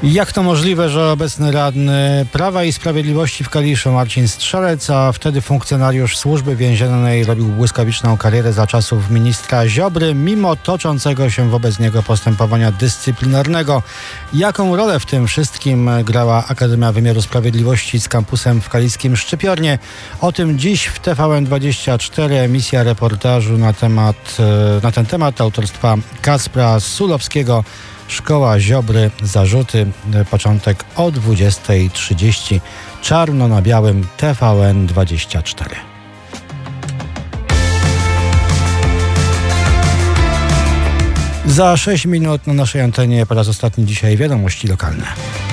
Jak to możliwe, że obecny radny Prawa i Sprawiedliwości w Kaliszu Marcin Strzelec, a wtedy funkcjonariusz Służby Więziennej, robił błyskawiczną karierę za czasów ministra Ziobry, mimo toczącego się wobec niego postępowania dyscyplinarnego? Jaką rolę w tym wszystkim grała Akademia Wymiaru Sprawiedliwości z kampusem w kaliskim Szczypiornie? O tym dziś w TVN24 emisja reportażu na ten temat autorstwa Kacpra Sulowskiego. Szkoła Ziobry, zarzuty, początek o 20:30. Czarno na białym, TVN24. Za 6 minut na naszej antenie po raz ostatni dzisiaj wiadomości lokalne.